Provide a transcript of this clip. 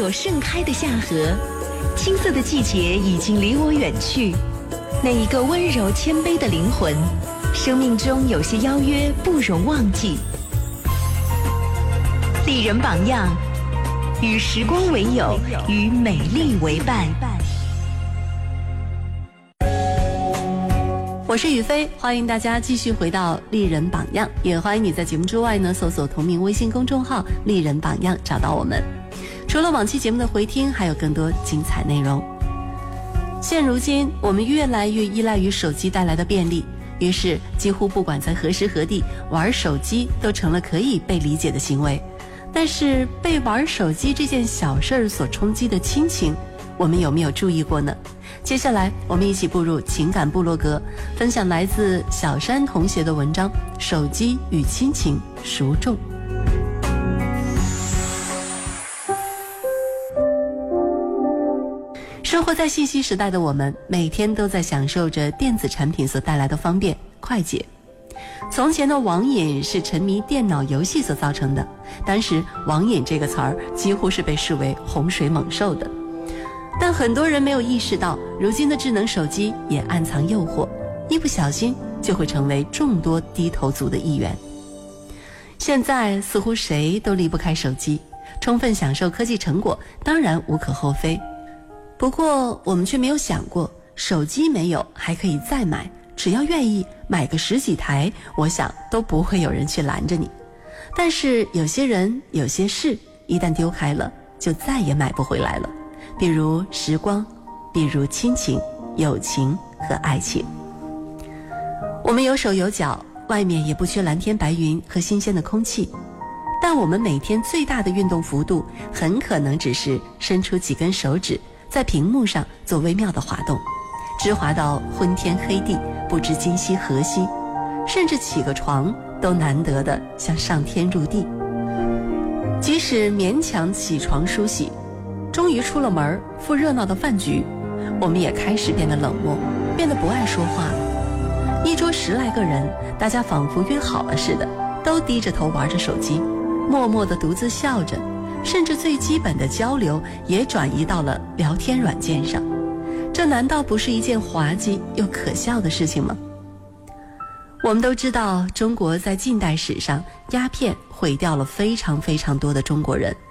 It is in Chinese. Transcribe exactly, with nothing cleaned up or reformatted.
所盛开的夏荷，青涩的季节已经离我远去。那一个温柔谦卑的灵魂，生命中有些邀约不容忘记。丽人榜样，与时光为友，与美丽为伴。 我是雨飞，欢迎大家继续回到丽人榜样，也欢迎你在节目之外呢搜索同名微信公众号丽人榜样找到我们。除了往期节目的回听，还有更多精彩内容。现如今我们越来越依赖于手机带来的便利，于是几乎不管在何时何地，玩手机都成了可以被理解的行为。但是被玩手机这件小事儿所冲击的亲情，我们有没有注意过呢？接下来我们一起步入情感部落格，分享来自小山同学的文章《手机与亲情孰重》。生活在信息时代的我们，每天都在享受着电子产品所带来的方便快捷。从前的网瘾是沉迷电脑游戏所造成的，当时网瘾这个词儿几乎是被视为洪水猛兽的。但很多人没有意识到，如今的智能手机也暗藏诱惑，一不小心就会成为众多低头族的一员。现在似乎谁都离不开手机，充分享受科技成果当然无可厚非。不过我们却没有想过，手机没有还可以再买，只要愿意买个十几台，我想都不会有人去拦着你。但是有些人有些事一旦丢开了，就再也买不回来了，比如时光，比如亲情、友情和爱情。我们有手有脚，外面也不缺蓝天白云和新鲜的空气，但我们每天最大的运动幅度很可能只是伸出几根手指在屏幕上做微妙的滑动，直滑到昏天黑地，不知今夕何夕，甚至起个床都难得的像上天入地。即使勉强起床梳洗，终于出了门，赴热闹的饭局，我们也开始变得冷漠，变得不爱说话了。一桌十来个人，大家仿佛约好了似的，都低着头玩着手机，默默地独自笑着，甚至最基本的交流也转移到了聊天软件上。这难道不是一件滑稽又可笑的事情吗？我们都知道，中国在近代史上鸦片毁掉了非常非常多的中国人，